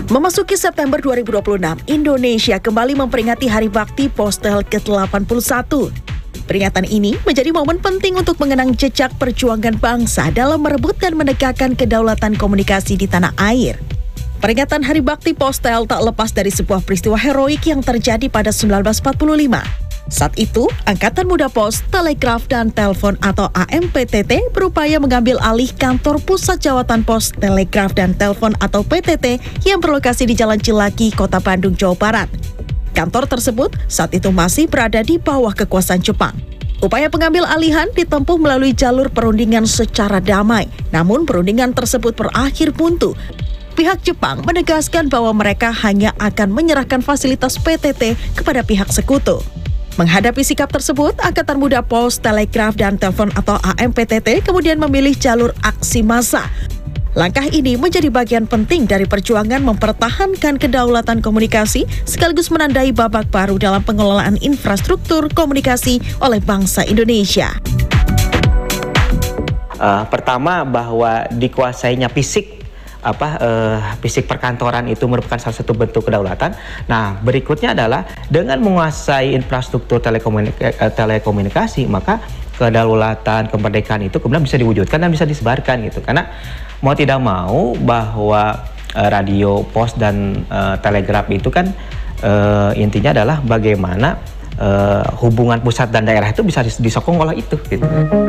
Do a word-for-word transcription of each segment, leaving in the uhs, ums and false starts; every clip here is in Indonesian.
Memasuki September dua ribu dua puluh enam, Indonesia kembali memperingati Hari Bakti Postel ke delapan puluh satu. Peringatan ini menjadi momen penting untuk mengenang jejak perjuangan bangsa dalam merebut dan menegakkan kedaulatan komunikasi di tanah air. Peringatan Hari Bakti Postel tak lepas dari sebuah peristiwa heroik yang terjadi pada seribu sembilan ratus empat puluh lima. Saat itu, Angkatan Muda Pos, Telegraf, dan Telepon atau A M P T T berupaya mengambil alih kantor Pusat Jawatan Pos, Telegraf, dan Telepon atau P T T yang berlokasi di Jalan Cilaki, Kota Bandung, Jawa Barat. Kantor tersebut saat itu masih berada di bawah kekuasaan Jepang. Upaya pengambil alihan ditempuh melalui jalur perundingan secara damai, namun perundingan tersebut berakhir buntu. Pihak Jepang menegaskan bahwa mereka hanya akan menyerahkan fasilitas P T T kepada pihak sekutu. Menghadapi sikap tersebut, Angkatan Muda Pos, Telegraf, dan Telepon atau A M P T T kemudian memilih jalur aksi massa. Langkah ini menjadi bagian penting dari perjuangan mempertahankan kedaulatan komunikasi sekaligus menandai babak baru dalam pengelolaan infrastruktur komunikasi oleh bangsa Indonesia. Uh, pertama bahwa dikuasainya fisik apa uh, fisik perkantoran itu merupakan salah satu bentuk kedaulatan. Nah, berikutnya adalah dengan menguasai infrastruktur telekomunika- telekomunikasi, maka kedaulatan, kemerdekaan itu kemudian bisa diwujudkan dan bisa disebarkan gitu. Karena mau tidak mau bahwa uh, radio, pos, dan uh, telegraf itu kan uh, intinya adalah bagaimana uh, hubungan pusat dan daerah itu bisa disokong oleh itu gitu.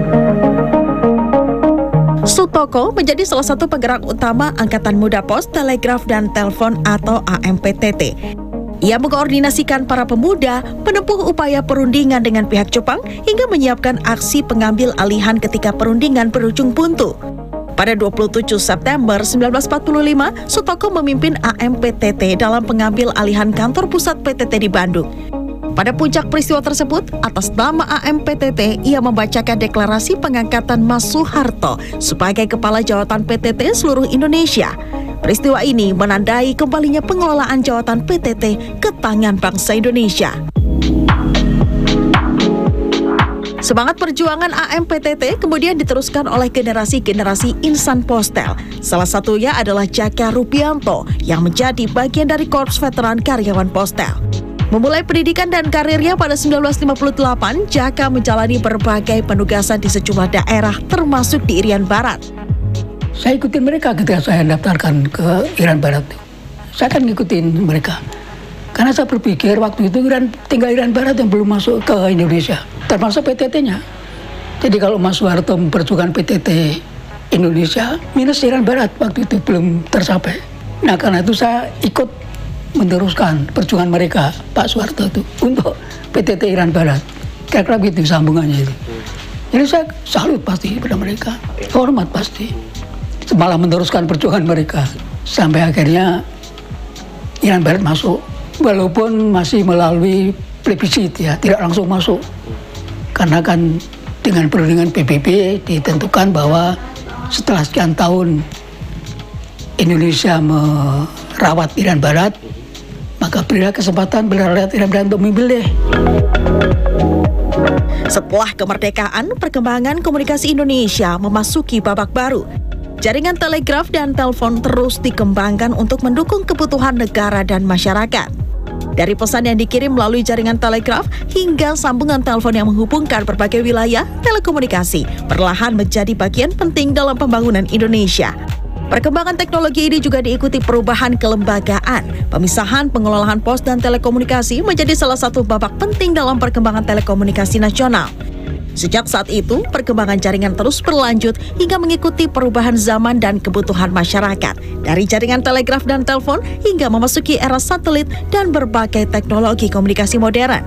Sutoko menjadi salah satu penggerak utama Angkatan Muda Pos, Telegraf, dan Telepon atau A M P T T. Ia mengkoordinasikan para pemuda, menempuh upaya perundingan dengan pihak Jepang hingga menyiapkan aksi pengambil alihan ketika perundingan berujung buntu. Pada dua puluh tujuh September seribu sembilan ratus empat puluh lima, Sutoko memimpin A M P T T dalam pengambil alihan kantor pusat P T T di Bandung. Pada puncak peristiwa tersebut, atas nama A M P T T, ia membacakan deklarasi pengangkatan Mas Soeharto sebagai Kepala Jawatan P T T seluruh Indonesia. Peristiwa ini menandai kembalinya pengelolaan jawatan P T T ke tangan bangsa Indonesia. Semangat perjuangan A M P T T kemudian diteruskan oleh generasi-generasi insan postel. Salah satunya adalah Jaka Rubianto yang menjadi bagian dari Korps Veteran Karyawan Postel. Memulai pendidikan dan karirnya pada seribu sembilan ratus lima puluh delapan, Jaka menjalani berbagai penugasan di sejumlah daerah termasuk di Irian Barat. Saya ikutin mereka ketika saya daftarkan ke Irian Barat. Saya kan ngikutin mereka. Karena saya berpikir waktu itu Irian, tinggal Irian Barat yang belum masuk ke Indonesia, termasuk P T T-nya. Jadi kalau Mas Soeharto memperjuangkan P T T Indonesia, minus Irian Barat waktu itu belum tercapai. Nah karena itu saya ikut meneruskan perjuangan mereka, Pak Soeharto itu, untuk P T T Irian Barat. Kira-kira begitu sambungannya itu. Jadi saya salut pasti pada mereka, hormat pasti. Malah meneruskan perjuangan mereka. Sampai akhirnya Irian Barat masuk. Walaupun masih melalui plebisit ya, tidak langsung masuk. Karena kan dengan perundingan P B B ditentukan bahwa setelah sekian tahun Indonesia merawat Irian Barat, maka berilah kesempatan beliau Irian Barat untuk memilih. Setelah kemerdekaan, perkembangan komunikasi Indonesia memasuki babak baru. Jaringan telegraf dan telepon terus dikembangkan untuk mendukung kebutuhan negara dan masyarakat. Dari pesan yang dikirim melalui jaringan telegraf hingga sambungan telepon yang menghubungkan berbagai wilayah, telekomunikasi perlahan menjadi bagian penting dalam pembangunan Indonesia. Perkembangan teknologi ini juga diikuti perubahan kelembagaan. Pemisahan pengelolaan pos dan telekomunikasi menjadi salah satu babak penting dalam perkembangan telekomunikasi nasional. Sejak saat itu, perkembangan jaringan terus berlanjut hingga mengikuti perubahan zaman dan kebutuhan masyarakat. Dari jaringan telegraf dan telepon hingga memasuki era satelit dan berbagai teknologi komunikasi modern.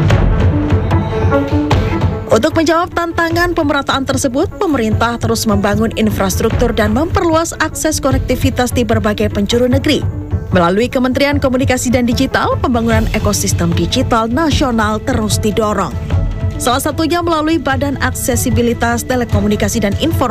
Untuk menjawab tantangan pemerataan tersebut, pemerintah terus membangun infrastruktur dan memperluas akses konektivitas di berbagai penjuru negeri. Melalui Kementerian Komunikasi dan Digital, pembangunan ekosistem digital nasional terus didorong. Salah satunya melalui Badan Aksesibilitas Telekomunikasi dan Informasi